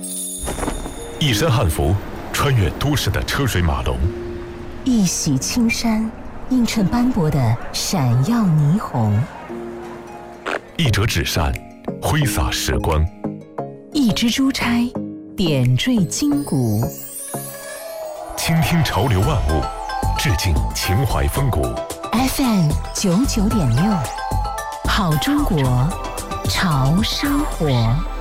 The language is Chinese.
一身汉服，穿越都市的车水马龙； 一袭青衫，映衬斑驳的闪耀霓虹； 一折纸扇，挥洒时光； 一支珠钗，点缀筋骨。 倾听潮流万物，致敬情怀风骨。 FM99.6，好中国，潮生活。